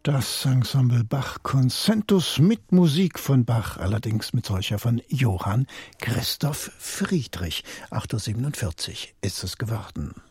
Das Ensemble Bach Concentus mit Musik von Bach, allerdings mit solcher von Johann Christoph Friedrich. 8:47 Uhr ist es geworden.